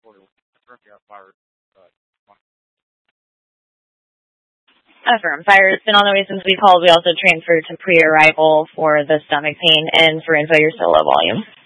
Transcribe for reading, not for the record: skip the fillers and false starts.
Affirm. Fire's been on the way since we called. We also transferred to pre-arrival for the stomach pain, and for info, you're still low volume.